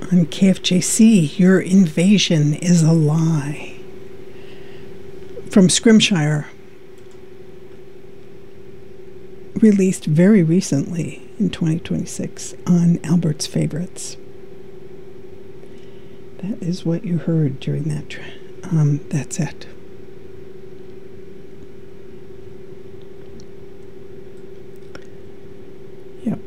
on KFJC, Your Invasion is a Lie. From Scrimshire. Released very recently in 2026 on Albert's Favorites. That is what you heard during that. That's it. Yep.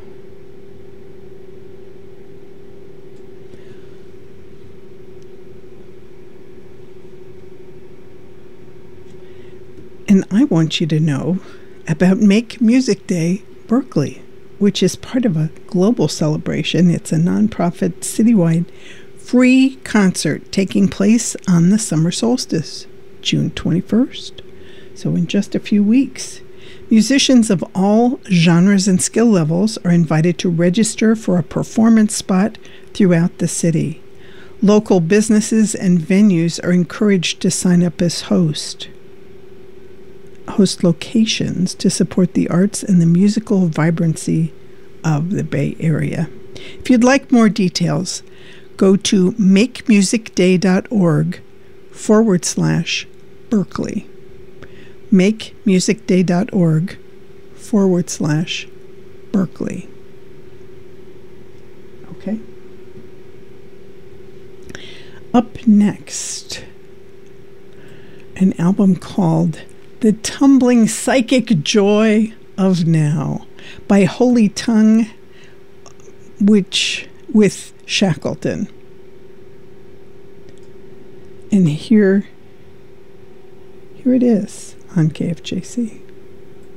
And I want you to know about Make Music Day Berkeley, which is part of a global celebration. It's a nonprofit citywide free concert taking place on the summer solstice, June 21st. So in just a few weeks, musicians of all genres and skill levels are invited to register for a performance spot throughout the city. Local businesses and venues are encouraged to sign up as host locations to support the arts and the musical vibrancy of the Bay Area. If you'd like more details, go to makemusicday.org/Berkeley. makemusicday.org/Berkeley. Okay. Up next, an album called The Tumbling Psychic Joy of Now by Holy Tongue, which with Shackleton. And here it is on KFJC.